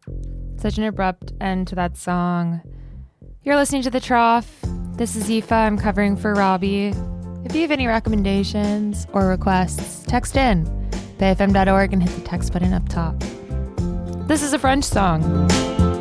Such an abrupt end to that song. You're listening to The Trough. This is Aoife. I'm covering for Robbie. If you have any recommendations or requests, text in bayfm.org and hit the text button up top. This is a French song.